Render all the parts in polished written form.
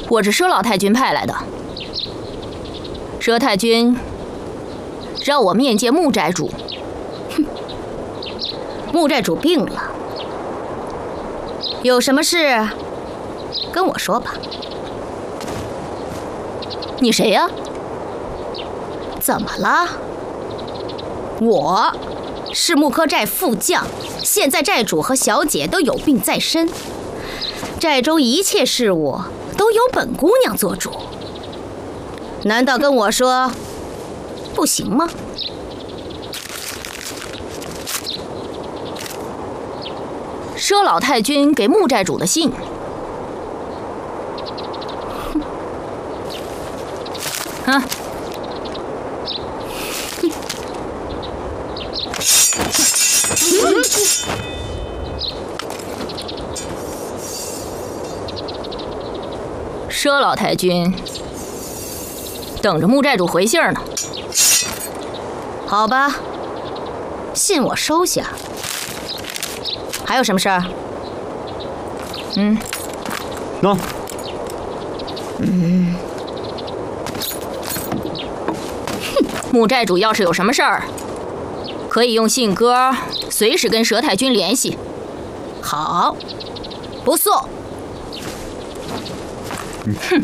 我是佘老太君派来的。佘太君让我面见穆寨主。 哼，穆寨主病了，有什么事跟我说吧。 你谁呀？ 怎么了？我是木柯寨副将，现在寨主和小姐都有病在身，寨中一切事务都由本姑娘做主。难道跟我说不行吗？ 佘老太君给穆寨主的信。啊！佘老太君等着穆寨主回信呢。 好吧，信我收下。还有什么事儿？ 喏。 穆寨主要是有什么事儿，可以用信鸽随时跟佘太君联系。 好，不错。 哼。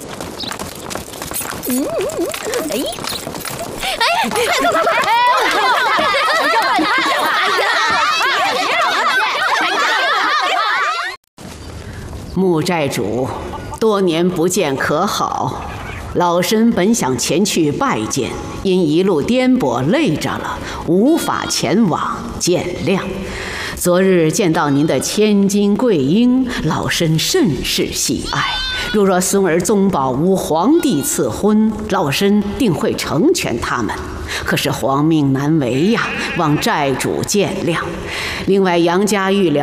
穆寨主，多年不见可好？老身本想前去拜见，因一路颠簸累着了，无法前往，见谅。昨日见到您的千金贵婴，老身甚是喜爱。若孙儿宗保无皇帝赐婚，老身定会成全他们。可是皇命难违呀，望寨主见谅。另外，杨家玉了